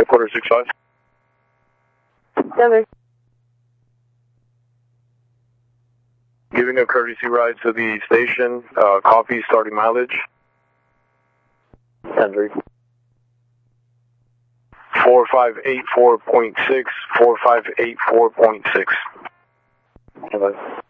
Headquarters 65. Denver. Giving a courtesy ride to the station, coffee starting mileage. Denver. 4584.6, 4584.6. Hello.